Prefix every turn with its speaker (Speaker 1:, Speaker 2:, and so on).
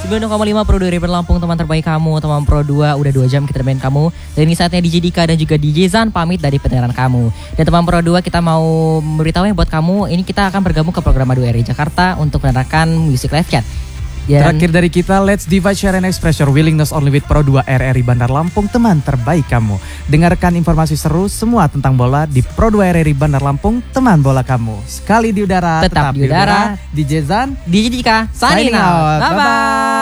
Speaker 1: 90,5 Pro 2 River Lampung, teman terbaik kamu. Teman Pro 2, udah 2 jam kita temenin kamu. Dan ini saatnya DJ Dika dan juga DJ Zan pamit dari pendengaran kamu. Dan teman Pro 2, kita mau memberitahu buat kamu, ini kita akan bergabung ke program Adu RRI Jakarta untuk menerangkan Music Live Chat.
Speaker 2: Terakhir dari kita, let's divide, share, and express your willingness only with Pro 2 RRI Bandar Lampung, teman terbaik kamu. Dengarkan informasi seru semua tentang bola di Pro 2 RRI Bandar Lampung, teman bola kamu. Sekali di udara,
Speaker 1: tetap di udara.
Speaker 2: DJ Zan,
Speaker 1: DJ Dika, signing out. Bye-bye.